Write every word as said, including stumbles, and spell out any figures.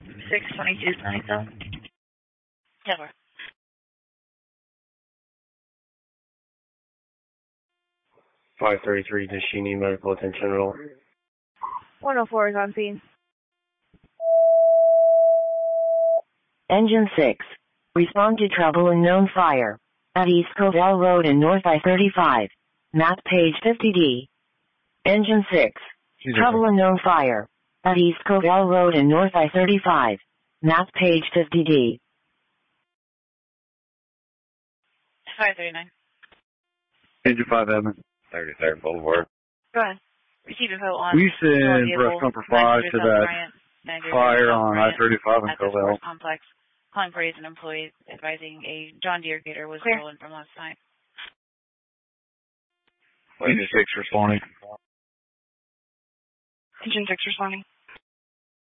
six twenty-two Sunnyside. Never. five thirty-three, does she need medical attention at all? one oh four is on scene. Engine six. Respond to trouble in known fire. At East Covell Road and North I thirty-five. Map page fifty D. Engine six. She's Trouble okay. in known fire. At East Covell Road and North I thirty-five. Map page fifty D. five thirty-nine. Engine five, Evan. thirty-third Boulevard. Go ahead. Receive info on... We send breast number five to that fire on I thirty-five in at the Covell. sports complex. Calling parties and employees advising a John Deere Gator was Clear. stolen from last night. Engine six responding. Engine six responding.